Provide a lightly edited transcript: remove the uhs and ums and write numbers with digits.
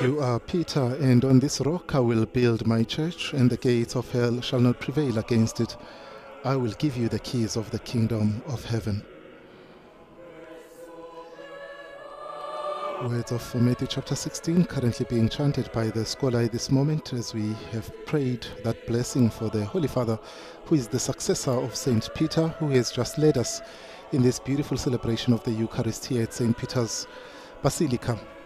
You are Peter, and on this rock I will build my church, and the gates of hell shall not prevail against it. I will give you the keys of the kingdom of heaven. Words of Matthew chapter 16, currently being chanted by the scholar at this moment as we have prayed that blessing for the Holy Father, who is the successor of St. Peter, who has just led us in this beautiful celebration of the Eucharist here at St. Peter's Basilica.